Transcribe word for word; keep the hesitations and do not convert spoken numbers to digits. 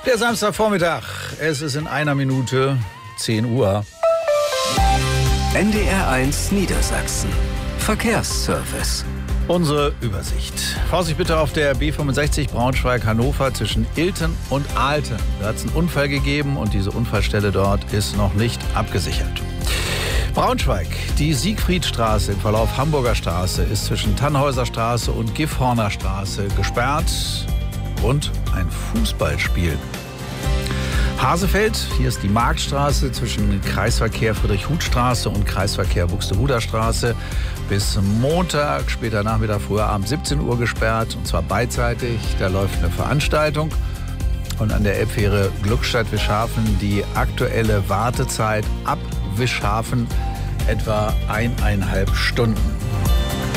Der Samstagvormittag, es ist in einer Minute zehn Uhr. N D R eins Niedersachsen. Verkehrsservice. Unsere Übersicht. Vorsicht bitte auf der B fünfundsechzig Braunschweig-Hannover zwischen Ilten und Aalten. Da hat es einen Unfall gegeben und diese Unfallstelle dort ist noch nicht abgesichert. Braunschweig, die Siegfriedstraße im Verlauf Hamburger Straße ist zwischen Tannhäuser Straße und Gifhorner Straße gesperrt. Und ein Fußballspiel. Hasefeld, hier ist die Marktstraße zwischen Kreisverkehr Friedrich-Huth-Straße und Kreisverkehr Buxtehuder Straße bis Montag, später Nachmittag, früher Abend siebzehn Uhr gesperrt, und zwar beidseitig. Da läuft eine Veranstaltung. Und an der Elbfähre Glückstadt-Wischhafen die aktuelle Wartezeit ab Wischhafen etwa eineinhalb Stunden.